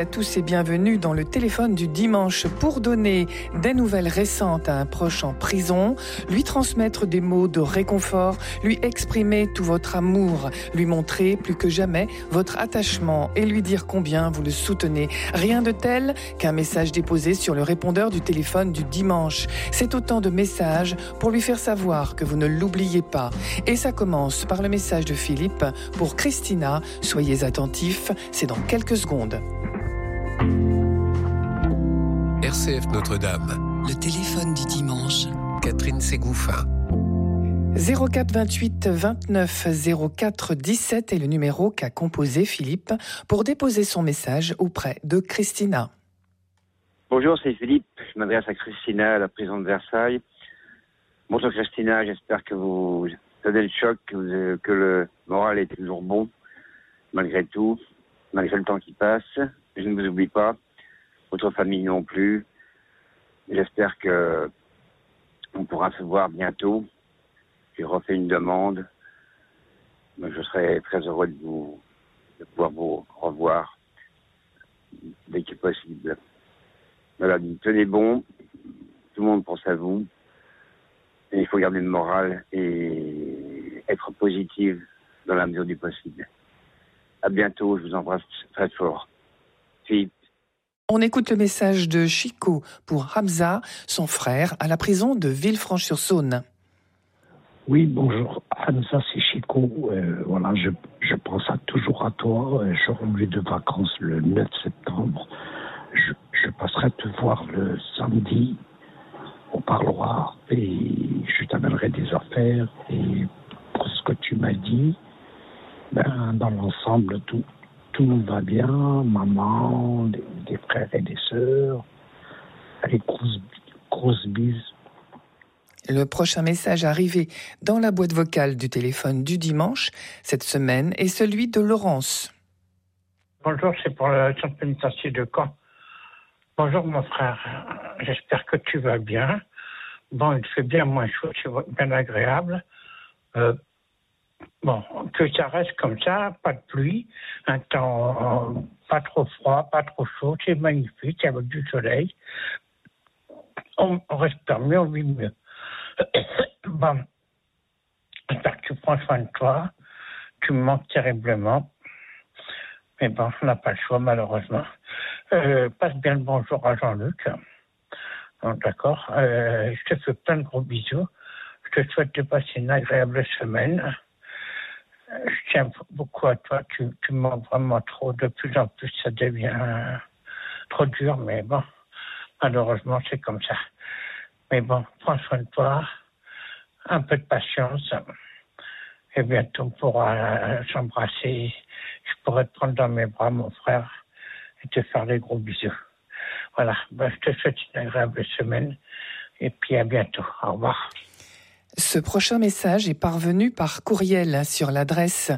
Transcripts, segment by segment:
À tous et bienvenue dans le téléphone du dimanche pour donner des nouvelles récentes à un proche en prison, lui transmettre des mots de réconfort, lui exprimer tout votre amour, lui montrer plus que jamais votre attachement et lui dire combien vous le soutenez. Rien de tel qu'un message déposé sur le répondeur du téléphone du dimanche. C'est autant de messages pour lui faire savoir que vous ne l'oubliez pas. Et ça commence par le message de Philippe pour Christina. Soyez attentifs, c'est dans quelques secondes. RCF Notre-Dame. Le téléphone du dimanche. Catherine Ségouffin. 04 28 29 04 17 est le numéro qu'a composé Philippe pour déposer son message auprès de Christina. Bonjour, c'est Philippe. Je m'adresse à Christina à la prison de Versailles. Bonjour Christina, j'espère que vous donnez le choc, que le moral est toujours bon, malgré tout, malgré le temps qui passe. Je ne vous oublie pas, votre famille non plus. J'espère que on pourra se voir bientôt. J'ai refait une demande. Je serai très heureux de pouvoir vous revoir dès que possible. Voilà, tenez bon. Tout le monde pense à vous. Et il faut garder le moral et être positif dans la mesure du possible. À bientôt, je vous embrasse très fort. Philippe. On écoute le message de Chico pour Hamza, son frère, à la prison de Villefranche-sur-Saône. Oui, bonjour. Hamza, c'est Chico. Voilà, je pense toujours à toi. Je suis revenu de vacances le 9 septembre. Je passerai te voir le samedi au parloir et je t'amènerai des affaires. Et pour ce que tu m'as dit, dans l'ensemble, tout nous va bien. Maman, des frères et des sœurs. Allez, grosse bise. Le prochain message arrivé dans la boîte vocale du téléphone du dimanche cette semaine est celui de Laurence. Bonjour, c'est pour le centre pénitentiaire de Caen. Bonjour mon frère, j'espère que tu vas bien. Bon, il fait bien moins chaud, c'est bien agréable. Bon, que ça reste comme ça, pas de pluie, un temps pas trop froid, pas trop chaud, c'est magnifique, avec du soleil. On respire mieux, on vit mieux. Bon, j'espère que tu prends soin de toi, tu me manques terriblement. Mais bon, on n'a pas le choix, malheureusement. Passe bien le bonjour à Jean-Luc. Bon, d'accord. Je te fais plein de gros bisous. Je te souhaite de passer une agréable semaine. Je tiens beaucoup à toi. Tu me manques vraiment trop. De plus en plus, ça devient trop dur. Mais bon, malheureusement, c'est comme ça. Mais bon, prends soin de toi. Un peu de patience. Et bientôt, on pourra s'embrasser. Je pourrai te prendre dans mes bras, mon frère, et te faire des gros bisous. Voilà, je te souhaite une agréable semaine, et puis à bientôt. Au revoir. Ce prochain message est parvenu par courriel sur l'adresse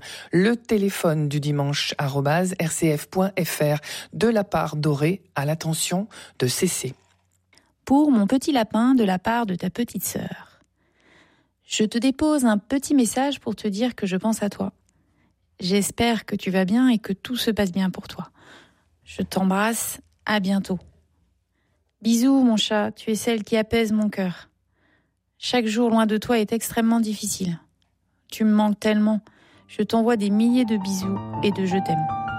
letéléphone-du-dimanche@rcf.fr de la part d'Auré à l'attention de CC. Pour mon petit lapin de la part de ta petite sœur. Je te dépose un petit message pour te dire que je pense à toi. J'espère que tu vas bien et que tout se passe bien pour toi. Je t'embrasse, à bientôt. Bisous mon chat, tu es celle qui apaise mon cœur. Chaque jour loin de toi est extrêmement difficile. Tu me manques tellement. Je t'envoie des milliers de bisous et de je t'aime.